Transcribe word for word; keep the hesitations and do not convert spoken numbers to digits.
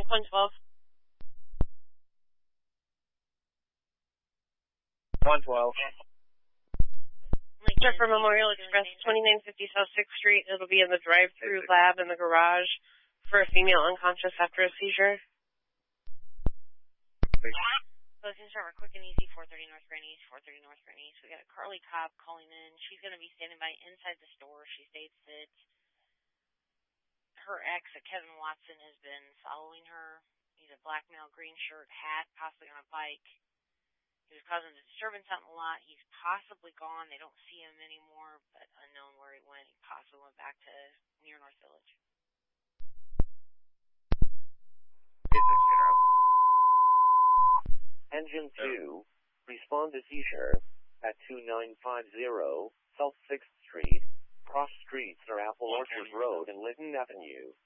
one twelve. one twelve. Check for Memorial Express, twenty-nine fifty South sixth Street. It'll be in the drive-through lab in the garage for a female unconscious after a seizure. Closing server, quick and easy, four thirty North Grand East, four thirty North Grand East. We got a Carly Cobb calling in. She's going to be standing by inside the store. She states that her ex, Kevin Watson, has been following her. He's a black male, green shirt, hat, possibly on a bike. He was causing a disturbance out in the lot. He's possibly gone. They don't see him anymore, but unknown where he went. He possibly went back to near North Village. Engine two, respond to seizure at two nine five zero South sixth Street. Cross streets are Apple Orchard Road and Linton Avenue.